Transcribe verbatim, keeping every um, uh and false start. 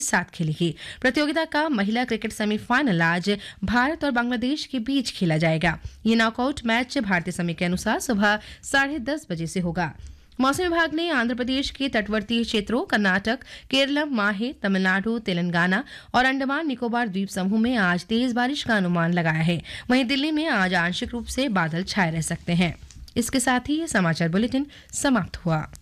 साथ खेलेगी। प्रतियोगिता का महिला क्रिकेट सेमीफाइनल आज भारत और बांग्लादेश के बीच खेला जाएगा। ये नॉकआउट मैच भारतीय समय के अनुसार सुबह साढ़े दस बजे से होगा। मौसम विभाग ने आंध्र प्रदेश के तटवर्ती क्षेत्रों, कर्नाटक, केरलम, माहे, तमिलनाडु, तेलंगाना और अंडमान निकोबार द्वीप समूह में आज तेज बारिश का अनुमान लगाया है। वहीं दिल्ली में आज आंशिक रूप से बादल छाए रह सकते हैं। इसके साथ ही ये समाचार बुलेटिन समाप्त हुआ।